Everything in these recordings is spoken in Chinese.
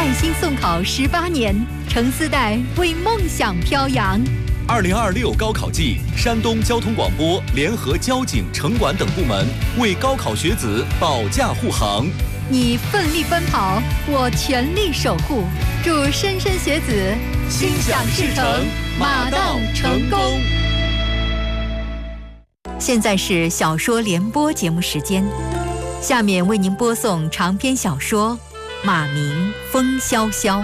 用心送考18年，诚丝带为梦想飘扬。 2026高考季，山东交通广播联合交警、城管等部门为高考学子保驾护航。 你奋力奔跑，我全力守护。祝莘莘学子心想事成，马到成功。现在是小说联播节目时间，下面为您播送长篇小说《马明风萧萧》。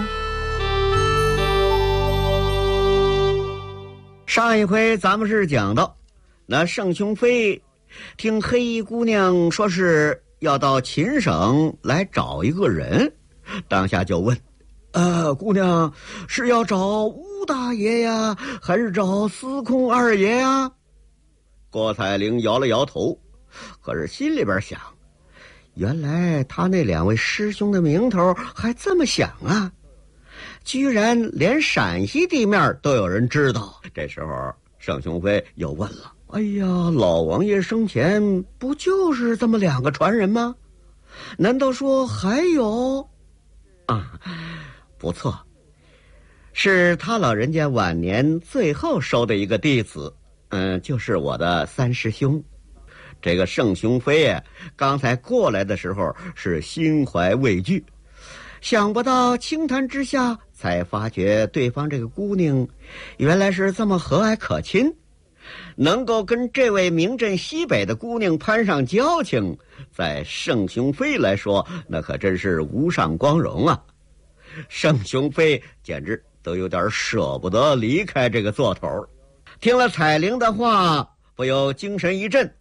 上一回咱们是讲到，那盛雄飞听黑衣姑娘说是要到秦省来找一个人，当下就问：姑娘是要找吴大爷呀，还是找司空二爷呀？郭采玲摇了摇头，可是心里边想，原来他那两位师兄的名头还这么响啊，居然连陕西地面都有人知道。这时候盛雄飞又问了：哎呀，老王爷生前不就是这么两个传人吗？难道说还有？不错，是他老人家晚年最后收的一个弟子，就是我的三师兄。这个盛雄飞啊，刚才过来的时候是心怀畏惧，想不到轻谈之下才发觉对方这个姑娘原来是这么和蔼可亲，能够跟这位名震西北的姑娘攀上交情，在盛雄飞来说那可真是无上光荣啊。盛雄飞简直都有点舍不得离开这个座头。听了彩玲的话，不由精神一振。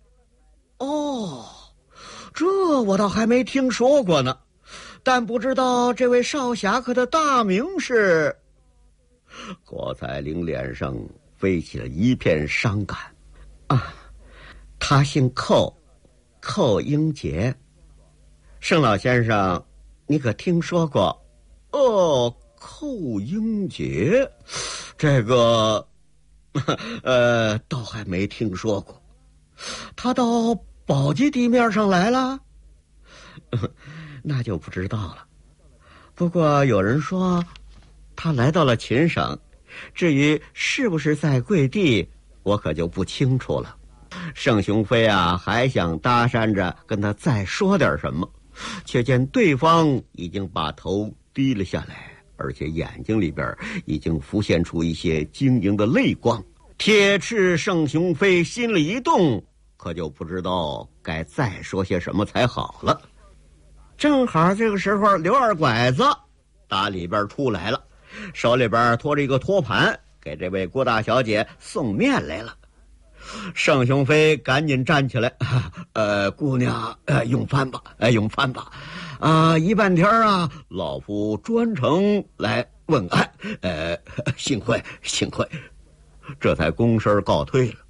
这我倒还没听说过呢，但不知道这位少侠客的大名是……郭采玲脸上飞起了一片伤感。他姓寇，寇英杰。盛老先生，你可听说过？寇英杰，这个倒还没听说过。他到宝鸡地面上来了？那就不知道了。不过有人说他来到了秦省，至于是不是在贵地，我可就不清楚了。盛雄飞啊，还想搭讪着跟他再说点什么，却见对方已经把头低了下来，而且眼睛里边已经浮现出一些晶莹的泪光。铁翅盛雄飞心里一动，可就不知道该再说些什么才好了。正好这个时候，刘二拐子打里边出来了，手里边拖着一个托盘，给这位郭大小姐送面来了。盛雄飞赶紧站起来：姑娘，用饭吧，用饭吧。一半天啊，老夫专程来问安，幸会幸会。这才躬身告退了。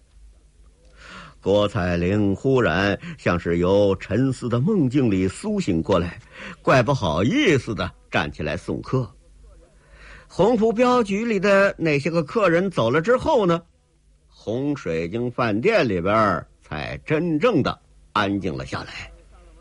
郭采玲忽然像是由沉思的梦境里苏醒过来，怪不好意思的站起来送客。鸿福镖局里的那些个客人走了之后呢，红水晶饭店里边才真正的安静了下来。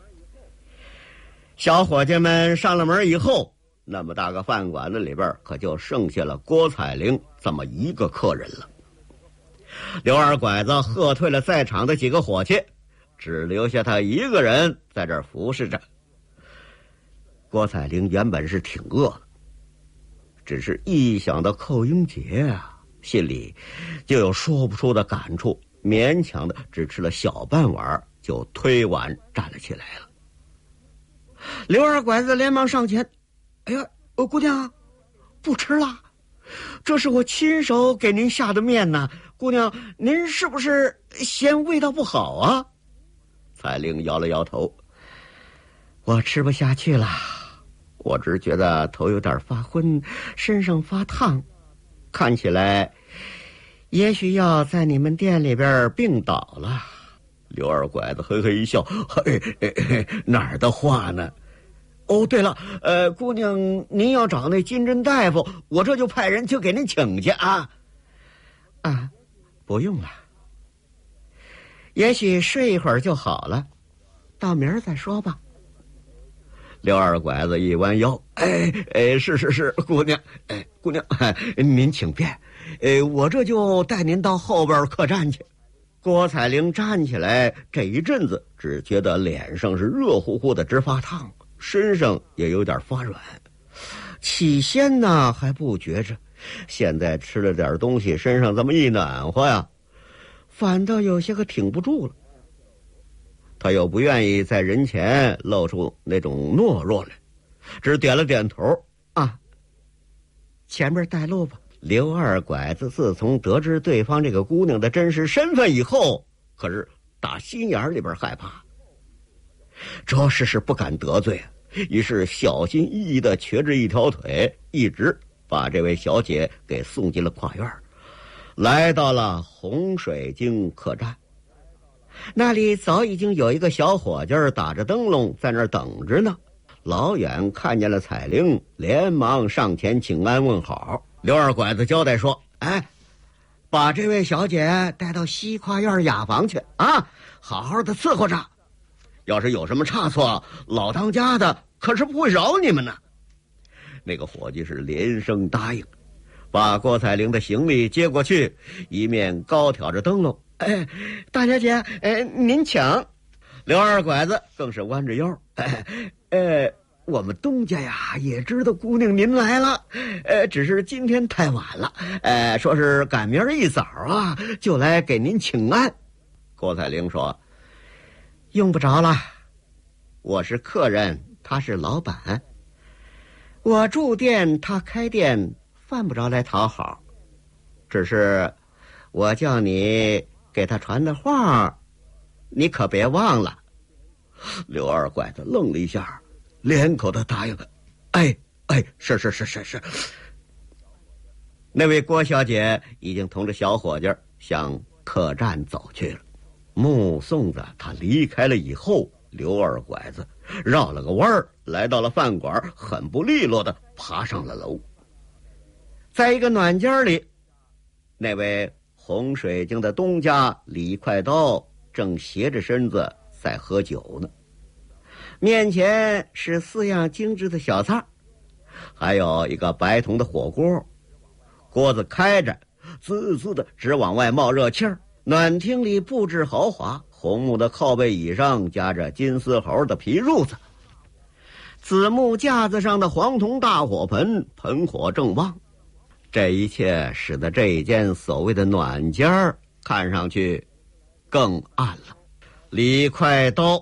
小伙计们上了门以后，那么大个饭馆子里边可就剩下了郭采玲这么一个客人了。刘二拐子喝退了在场的几个伙计，只留下他一个人在这儿服侍着。郭采玲原本是挺饿的，只是一想到寇英杰啊，心里就有说不出的感触，勉强的只吃了小半碗，就推碗站了起来了。刘二拐子连忙上前：姑娘，不吃了，这是我亲手给您下的面呢，姑娘，您是不是嫌味道不好啊？彩玲摇了摇头：我吃不下去了，我只觉得头有点发昏，身上发烫，看起来也许要在你们店里边病倒了。刘二拐子嘿嘿一笑：哪儿的话呢？对了，姑娘，您要找那金针大夫，我这就派人去给您请去啊。不用了，也许睡一会儿就好了，到明儿再说吧。 刘二拐子一弯腰，是，姑娘，姑娘，您请便，我这就带您到后边客栈去。郭彩玲站起来，这一阵子只觉得脸上是热乎乎的直发烫，身上也有点发软。起先呢还不觉着，现在吃了点东西，身上这么一暖和呀，反倒有些个挺不住了。他又不愿意在人前露出那种懦弱来，只点了点头，前面带路吧。刘二拐子自从得知对方这个姑娘的真实身份以后，可是打心眼里边害怕，着实是不敢得罪，于是小心翼翼地瘸着一条腿，一直把这位小姐给送进了跨院，来到了洪水京客栈。那里早已经有一个小伙计打着灯笼在那儿等着呢。老远看见了彩玲，连忙上前请安问好。刘二拐子交代说，把这位小姐带到西跨院雅房去好好的伺候着，要是有什么差错，老当家的可是不会饶你们呢。那个伙计是连声答应，把郭彩玲的行李接过去，一面高挑着灯笼，大小姐，您请。刘二拐子更是弯着腰，我们东家呀也知道姑娘您来了，只是今天太晚了，说是赶明儿一早就来给您请安。郭彩玲说，用不着了，我是客人，他是老板，我住店他开店，犯不着来讨好，只是我叫你给他传的话，你可别忘了。刘二拐子愣了一下，连口的答应了，是。那位郭小姐已经同着小伙计向客栈走去了。目送着他离开了以后，刘二拐子绕了个弯儿，来到了饭馆，很不利落的爬上了楼。在一个暖间里，那位洪水京的东家李快刀正斜着身子在喝酒呢，面前是4样精致的小菜，还有一个白铜的火锅，锅子开着，滋滋的直往外冒热气儿。暖厅里布置豪华，红木的靠背椅上夹着金丝猴的皮褥子，紫木架子上的黄铜大火盆，盆火正旺。这一切使得这一间所谓的暖间看上去更暗了。李快刀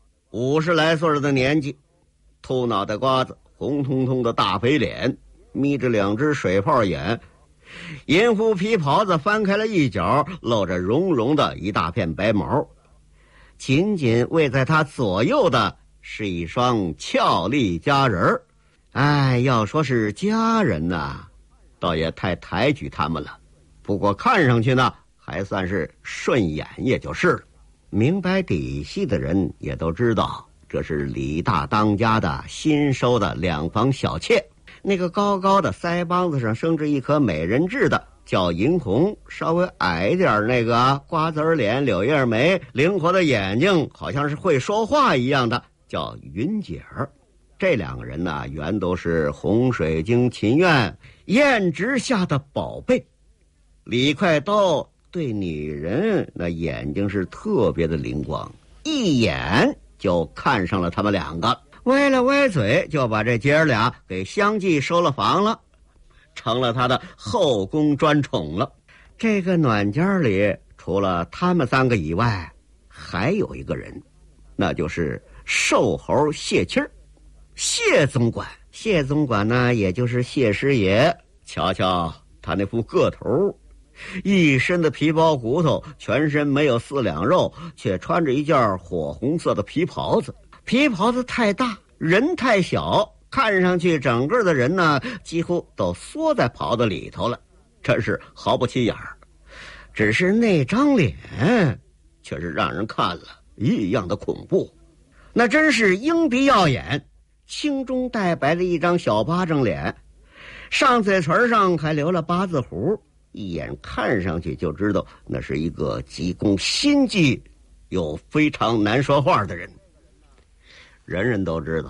50来岁的年纪，秃脑袋瓜子，红彤彤的大肥脸，眯着2只水泡眼，银狐皮袍子翻开了一角，露着绒绒的一大片白毛。紧紧偎在他左右的是一双俏丽佳人。要说是佳人呐，倒也太抬举他们了，不过看上去呢还算是顺眼，也就是了。明白底细的人也都知道，这是李大当家的新收的2房小妾。那个高高的腮帮子上生着一颗美人痣的叫银红，稍微矮一点那个瓜子脸柳叶眉，灵活的眼睛好像是会说话一样的叫云姐儿。这2个人呢，原都是洪水京秦院艳职下的宝贝。李快刀对女人那眼睛是特别的灵光，一眼就看上了他们2个，歪了歪嘴就把这姐儿俩给相继收了房了，成了他的后宫专宠了。这个暖间里除了他们3个以外，还有一个人，那就是瘦猴谢七儿，谢总管。谢总管呢，也就是谢师爷。瞧瞧他那副个头，一身的皮包骨头，全身没有4两肉，却穿着一件火红色的皮袍子。皮袍子太大，人太小，看上去整个的人呢几乎都缩在袍子里头了，真是毫不起眼儿。只是那张脸却是让人看了异样的恐怖，那真是鹰鼻耀眼，青中带白的一张小巴掌脸，上嘴唇上还留了8字胡，一眼看上去就知道那是一个急攻心计又非常难说话的人。人人都知道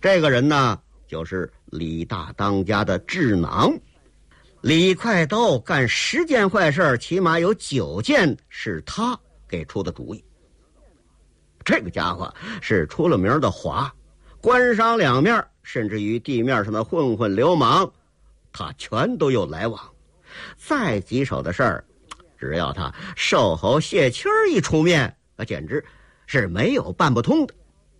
这个人呢，就是李大当家的智囊。李快刀干10件坏事，起码有9件是他给出的主意。这个家伙是出了名的滑，官商两面，甚至于地面上的混混流氓，他全都有来往。再棘手的事儿，只要他瘦猴谢钦一出面，简直是没有办不通的。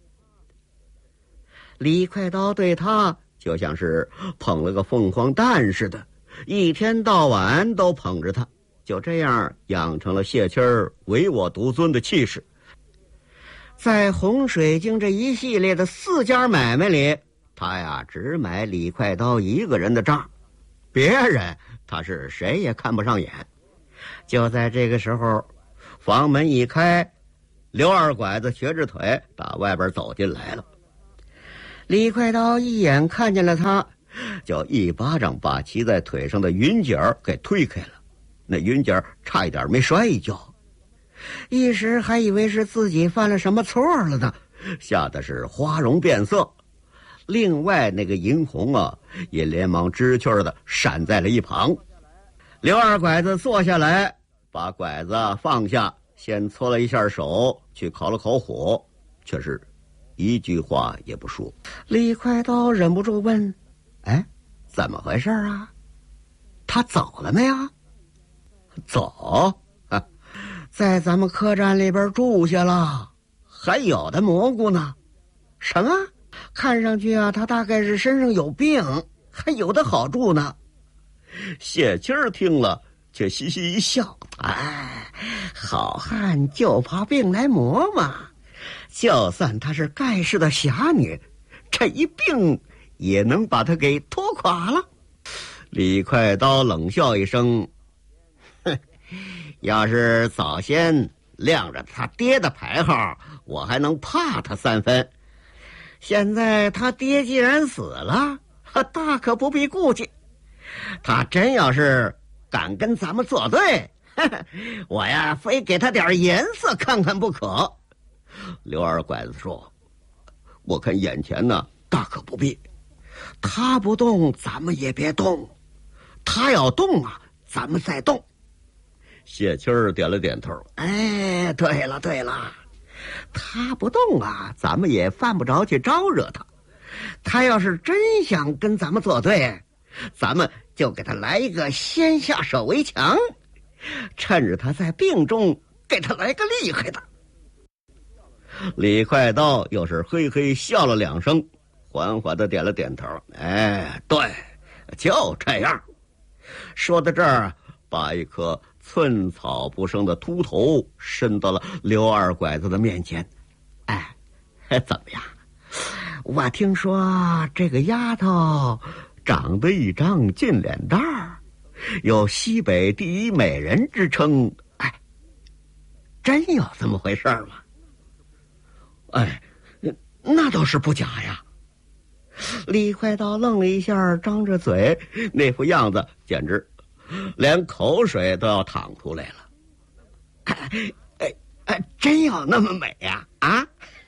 李快刀对他就像是捧了个凤凰蛋似的，一天到晚都捧着他，就这样养成了谢钦唯我独尊的气势。在洪水经这一系列的4家买卖里，他呀只买李快刀一个人的账，别人他是谁也看不上眼。就在这个时候，房门一开，刘二拐子瘸着腿打外边走进来了。李快刀一眼看见了他，就一巴掌把骑在腿上的云姐儿给推开了，那云姐儿差一点没摔一跤，一时还以为是自己犯了什么错了呢，吓得是花容变色。另外那个银红啊，也连忙知趣的闪在了一旁。刘二拐子坐下来，把拐子放下，先搓了一下手，去烤了烤火，却是一句话也不说。李快刀忍不住问：哎，怎么回事啊？他走了没啊？走啊，在咱们客栈里边住下了，还有的蘑菇呢。什么？看上去啊，他大概是身上有病，还有的好处呢。谢钦听了却嘻嘻一笑：哎，好汉就怕病来磨嘛，就算她是盖世的侠女，这一病也能把她给拖垮了。李快刀冷笑一声：哼，要是早先亮着他爹的牌号，我还能怕他3分。现在他爹既然死了，大可不必顾忌。他真要是敢跟咱们作对，我呀非给他点颜色看看不可。刘二拐子说：我看眼前呢，大可不必。他不动，咱们也别动；他要动啊，咱们再动。谢钦点了点头：哎，对了对了，他不动啊，咱们也犯不着去招惹他。他要是真想跟咱们作对，咱们就给他来一个先下手为强，趁着他在病中给他来个厉害的。李快刀又是嘿嘿笑了2声，缓缓地点了点头：哎，对，就这样。说到这儿，把一颗寸草不生的秃头伸到了刘二拐子的面前：哎，怎么样？我听说这个丫头长得一张金脸蛋儿，有西北第一美人之称。哎，真有这么回事吗？哎，那倒是不假呀。李快刀愣了一下，张着嘴，那副样子简直连口水都要淌出来了。真有那么美呀？啊？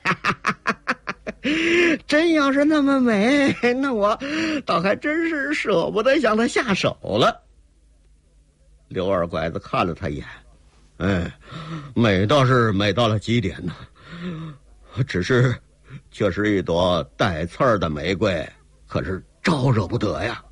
真要是那么美，那我倒还真是舍不得向她下手了。刘二拐子看了他一眼：哎，美倒是美到了极点呢，只是却是一朵带刺儿的玫瑰，可是招惹不得呀。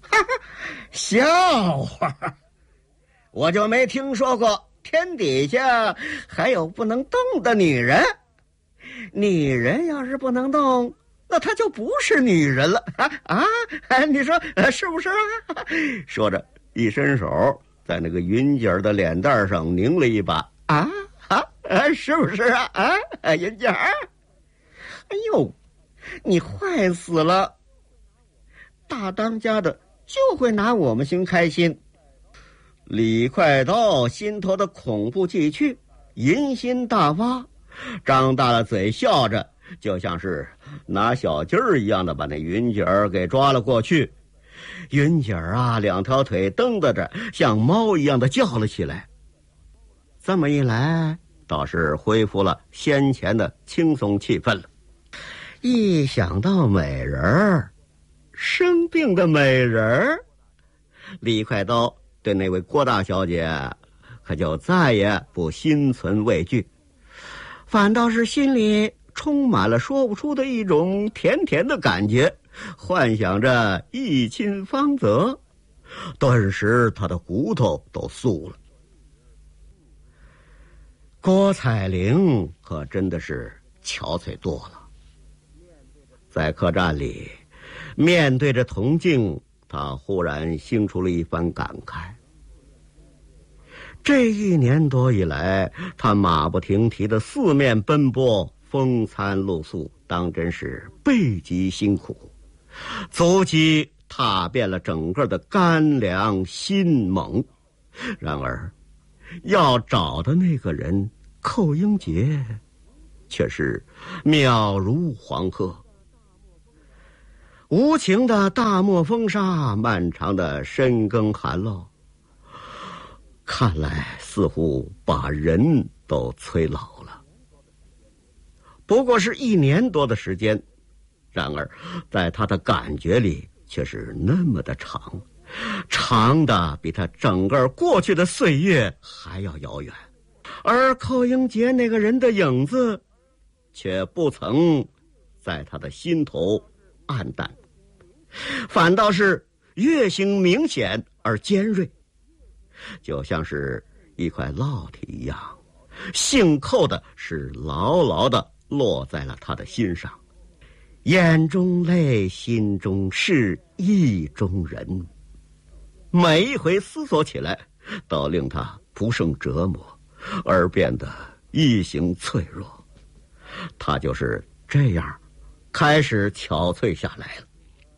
笑话，我就没听说过天底下还有不能动的女人。女人要是不能动，那她就不是女人了你说是不是啊？说着一伸手在那个云姐的脸蛋上拧了一把：是不是啊？云姐儿，哎呦，你坏死了！大当家的就会拿我们寻开心。李快刀心头的恐怖既去，淫心大发，张大了嘴笑着，就像是拿小鸡儿一样的把那云姐儿给抓了过去。云姐儿啊，2条腿蹬跶着，像猫一样的叫了起来。这么一来，倒是恢复了先前的轻松气氛了。 一想到美人儿，生病的美人儿，李快刀对那位郭大小姐可就再也不心存畏惧，反倒是心里充满了说不出的一种甜甜的感觉，幻想着一亲芳泽，顿时他的骨头都酥了。郭采玲可真的是憔悴多了，在客栈里面对着铜镜，他忽然兴出了一番感慨。这1年多以来，他马不停蹄的四面奔波，风餐露宿，当真是倍极辛苦，足迹踏遍了整个的甘凉辛猛。然而要找的那个人寇英杰却是渺如黄鹤。无情的大漠风沙，漫长的深更寒露，看来似乎把人都催老了。不过是1年多的时间，然而在他的感觉里却是那么的长，长的比他整个过去的岁月还要遥远。而寇英杰那个人的影子却不曾在他的心头暗淡，反倒是越形明显而尖锐，就像是一块烙铁一样，幸扣的是牢牢的落在了他的心上。眼中泪，心中事，意中人，每一回思索起来都令他不胜折磨，而变得异形脆弱。他就是这样开始憔悴下来了。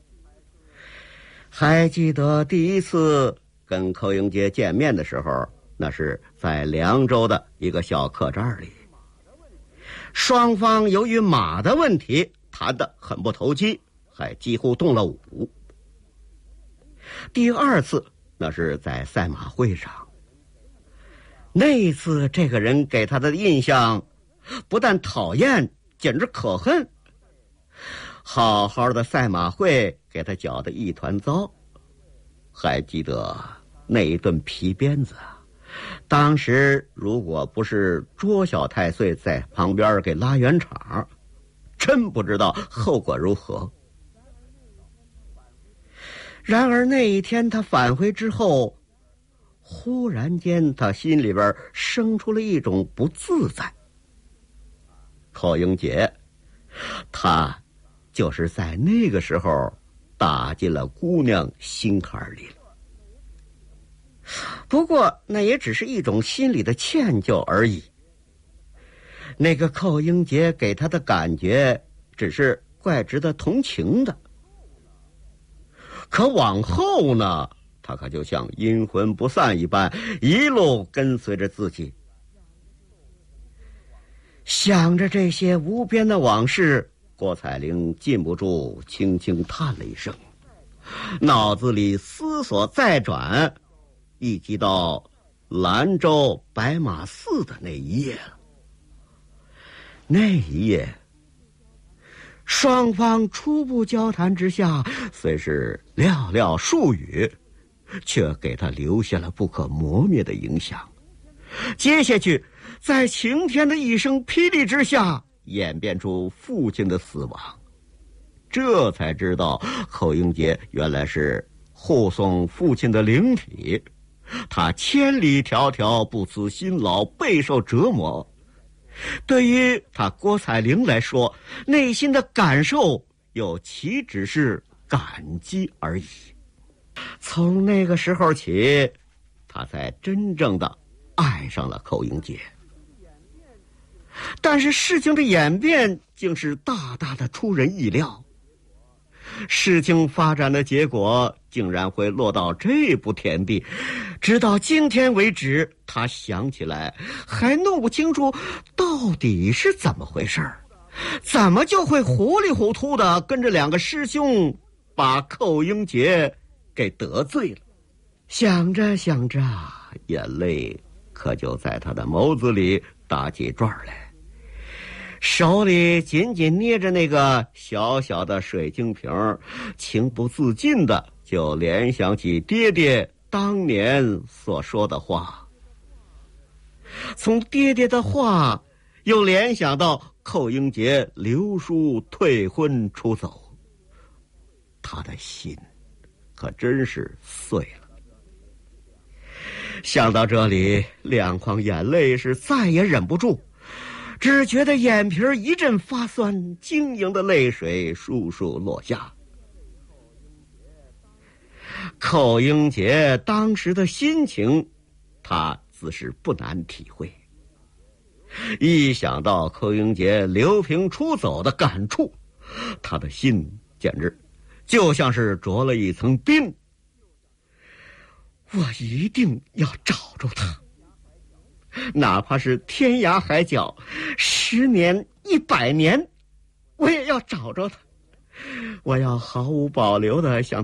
还记得第一次跟寇英杰见面的时候，那是在凉州的一个小客栈里，双方由于马的问题谈得很不投机，还几乎动了武。第2次那是在赛马会上，那一次这个人给他的印象不但讨厌，简直可恨。好好的赛马会给他搅得一团糟。还记得那一顿皮鞭子，当时如果不是卓小太岁在旁边给拉圆场，真不知道后果如何。然而那一天他返回之后，忽然间他心里边生出了一种不自在。寇英杰，他就是在那个时候打进了姑娘心坎里了。不过那也只是一种心理的歉疚而已。那个寇英杰给他的感觉只是怪值得同情的，可往后呢，他可就像阴魂不散一般，一路跟随着自己。想着这些无边的往事，郭采玲禁不住轻轻叹了一声，脑子里思索再转，一提到兰州白马寺的那一夜了。那一夜，双方初步交谈之下，虽是寥寥数语，却给他留下了不可磨灭的影响。接下去，在晴天的一声霹雳之下，演变出父亲的死亡。这才知道寇英杰原来是护送父亲的灵体，他千里迢迢不辞辛劳，备受折磨。对于他郭采玲来说，内心的感受又岂只是感激而已。从那个时候起，他才真正的爱上了寇英杰。但是事情的演变竟是大大的出人意料，事情发展的结果竟然会落到这步田地。直到今天为止，他想起来还弄不清楚到底是怎么回事儿，怎么就会糊里糊涂的跟着2个师兄把寇英杰给得罪了。想着想着，眼泪可就在他的眸子里打起转来。 手里紧紧捏着那个小小的水晶瓶，情不自禁的就联想起爹爹当年所说的话。从爹爹的话又联想到寇英杰留书退婚出走，他的心可真是碎了。想到这里，两眶眼泪是再也忍不住，只觉得眼皮一阵发酸，晶莹的泪水簌簌落下。寇英杰当时的心情，他自是不难体会。一想到寇英杰留平出走的感触，他的心简直就像是着了一层冰。我一定要找着他，哪怕是天涯海角，10年100年，我也要找着他。我要毫无保留地向